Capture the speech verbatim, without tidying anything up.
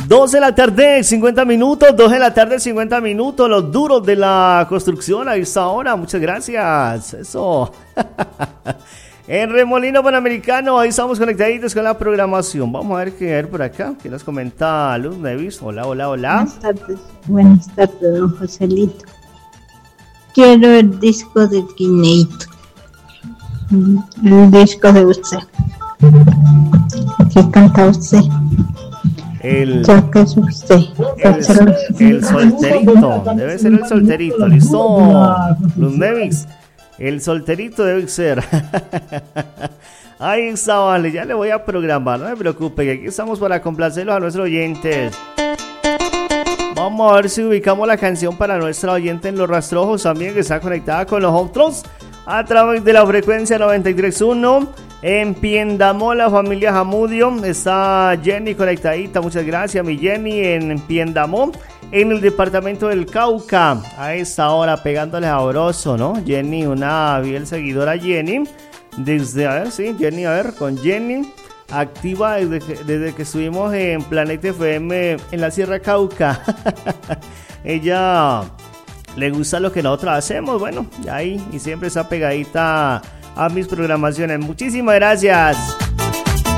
dos de la tarde, cincuenta minutos, dos de la tarde, cincuenta minutos, los duros de la construcción a esta hora, muchas gracias, eso. En Remolino Panamericano, ahí estamos conectaditos con la programación. Vamos a ver qué hay por acá, qué nos comenta Luz Nevis. Hola, hola, hola. Buenas tardes, buenas tardes, don Joselito. Quiero el disco de Guineito, el disco de usted, que canta usted. El, ya que es usted. El, el solterito, debe ser el solterito, listo. Luz Nevis, el solterito debe ser. Ahí está, vale, ya le voy a programar, no me preocupe, que aquí estamos para complacerlos a nuestros oyentes. Vamos a ver si ubicamos la canción para nuestra oyente en Los Rastrojos también, que está conectada con los otros a través de la frecuencia noventa y tres punto uno. En Piendamó, la familia Jamudio, está Jenny conectadita, muchas gracias mi Jenny en Piendamó, en el departamento del Cauca, a esta hora pegándole sabroso, ¿no? Jenny, una fiel seguidora Jenny, desde, a ver, sí, Jenny, a ver, con Jenny, activa desde que, desde que estuvimos en Planeta F M en la Sierra Cauca. Ella le gusta lo que nosotros hacemos, bueno, ahí, y siempre está pegadita a mis programaciones. Muchísimas gracias.